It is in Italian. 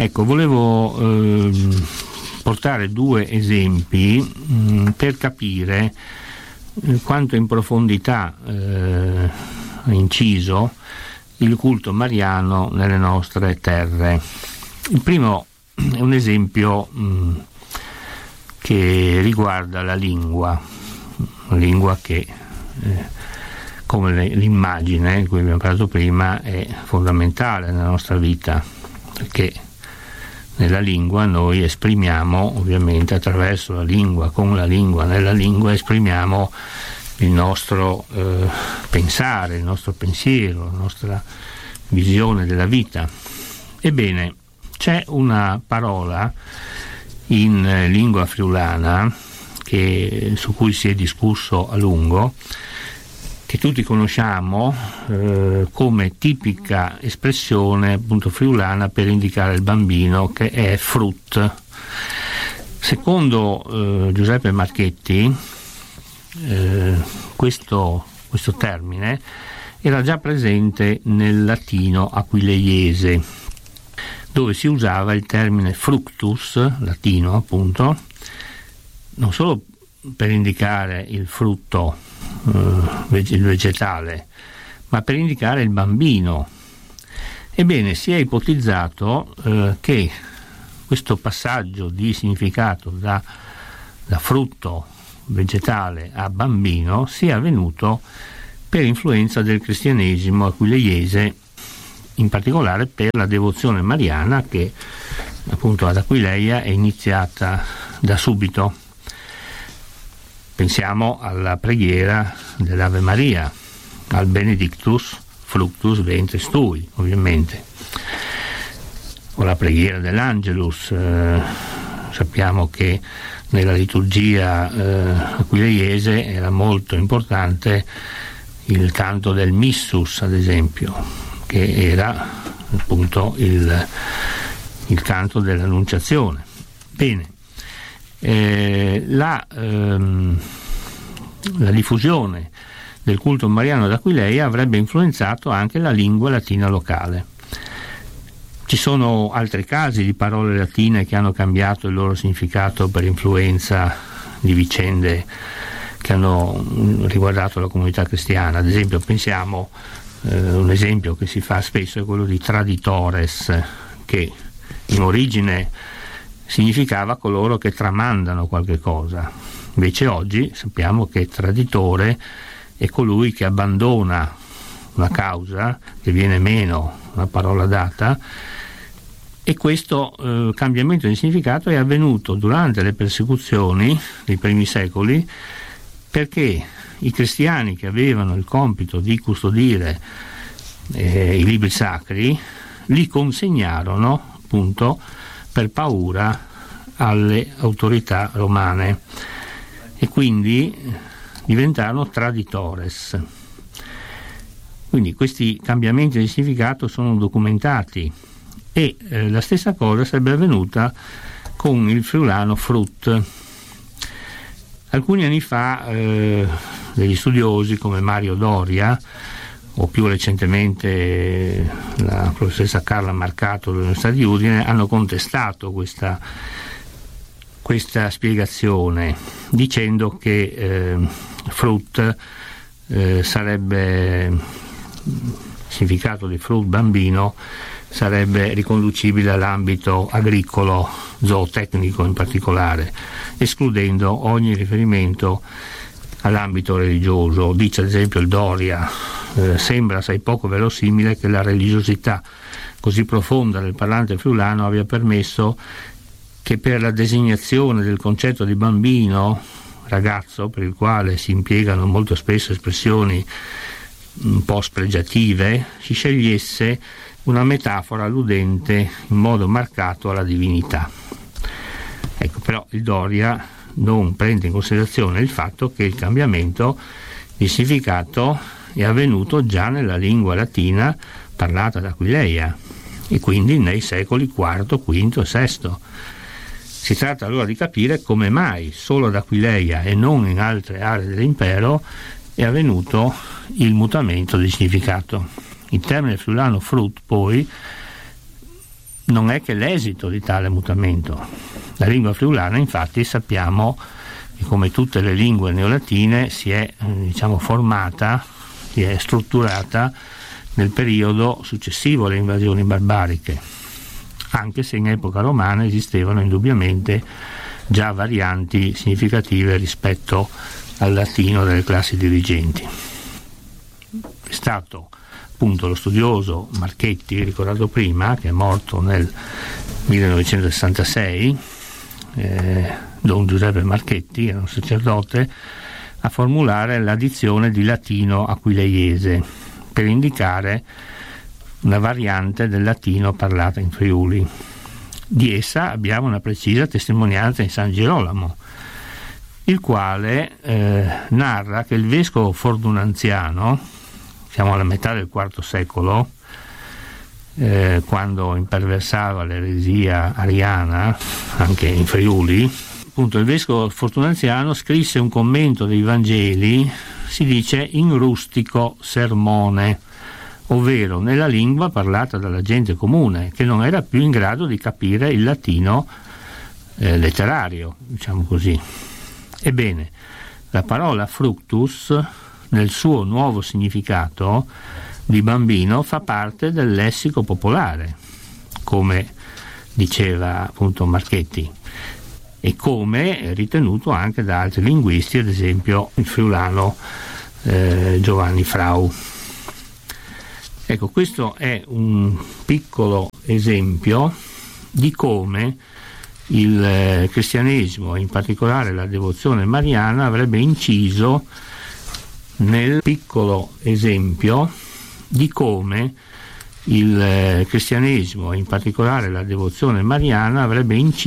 Ecco, volevo portare due esempi per capire quanto in profondità ha inciso il culto mariano nelle nostre terre. Il primo è un esempio che riguarda la lingua che come l'immagine di cui abbiamo parlato prima è fondamentale nella nostra vita, perché nella lingua noi esprimiamo, ovviamente attraverso la lingua, con la lingua, nella lingua esprimiamo il nostro pensare, il nostro pensiero, la nostra visione della vita. Ebbene, c'è una parola in lingua friulana su cui si è discusso a lungo, che tutti conosciamo come tipica espressione appunto friulana per indicare il bambino, che è frut. Secondo Giuseppe Marchetti questo termine era già presente nel latino aquileiese, dove si usava il termine fructus, latino appunto, non solo per indicare il frutto, il vegetale, ma per indicare il bambino. Ebbene, si è ipotizzato che questo passaggio di significato da frutto vegetale a bambino sia avvenuto per influenza del cristianesimo aquileiese, in particolare per la devozione mariana che appunto ad Aquileia è iniziata da subito. Pensiamo alla preghiera dell'Ave Maria, al Benedictus fructus ventris tui, ovviamente, o la preghiera dell'Angelus. Sappiamo che nella liturgia aquileiese era molto importante il canto del Missus, ad esempio, che era appunto il canto dell'Annunciazione. Bene, la diffusione del culto mariano ad Aquileia avrebbe influenzato anche la lingua latina locale. Ci sono altri casi di parole latine che hanno cambiato il loro significato per influenza di vicende che hanno riguardato la comunità cristiana. Ad esempio, pensiamo, un esempio che si fa spesso è quello di traditores, che in origine significava coloro che tramandano qualche cosa. Invece oggi sappiamo che traditore è colui che abbandona una causa, che viene meno una parola data, e questo cambiamento di significato è avvenuto durante le persecuzioni dei primi secoli, perché i cristiani che avevano il compito di custodire i libri sacri li consegnarono appunto per paura alle autorità romane e quindi diventarono traditores. Quindi questi cambiamenti di significato sono documentati e la stessa cosa sarebbe avvenuta con il friulano frut. Alcuni anni fa degli studiosi come Mario Doria o più recentemente la professoressa Carla Marcato dell'Università di Udine hanno contestato questa spiegazione, dicendo che frut sarebbe, il significato di frut bambino sarebbe riconducibile all'ambito agricolo, zootecnico in particolare, escludendo ogni riferimento all'ambito religioso. Dice ad esempio il Doria, sembra assai poco verosimile che la religiosità così profonda del parlante friulano abbia permesso che per la designazione del concetto di bambino, ragazzo, per il quale si impiegano molto spesso espressioni un po' spregiative, si scegliesse una metafora alludente in modo marcato alla divinità. Ecco, però il Doria non prende in considerazione il fatto che il cambiamento di significato è avvenuto già nella lingua latina parlata da Aquileia e quindi nei secoli IV, V e VI. Si tratta allora di capire come mai solo ad Aquileia e non in altre aree dell'impero è avvenuto il mutamento di significato. Il termine friulano frut poi non è che l'esito di tale mutamento. La lingua friulana, infatti, sappiamo che come tutte le lingue neolatine si è formata, si è strutturata nel periodo successivo alle invasioni barbariche, anche se in epoca romana esistevano indubbiamente già varianti significative rispetto al latino delle classi dirigenti. È stato appunto lo studioso Marchetti, ricordato prima, che è morto nel 1966, Don Giuseppe Marchetti, era un sacerdote, a formulare l'addizione di latino aquileiese per indicare una variante del latino parlata in Friuli. Di essa abbiamo una precisa testimonianza in San Girolamo, il quale narra che il vescovo Fordunanziano, siamo alla metà del IV secolo, quando imperversava l'eresia ariana anche in Friuli, appunto il vescovo Fortunanziano scrisse un commento dei Vangeli, si dice in rustico sermone, ovvero nella lingua parlata dalla gente comune, che non era più in grado di capire il latino letterario, diciamo così. Ebbene, la parola fructus, nel suo nuovo significato di bambino, fa parte del lessico popolare, come diceva appunto Marchetti, e come ritenuto anche da altri linguisti, ad esempio il friulano Giovanni Frau. Ecco, questo è un piccolo esempio di come il cristianesimo, in particolare la devozione mariana, avrebbe inciso nel piccolo esempio di come il cristianesimo, in particolare la devozione mariana, avrebbe inciso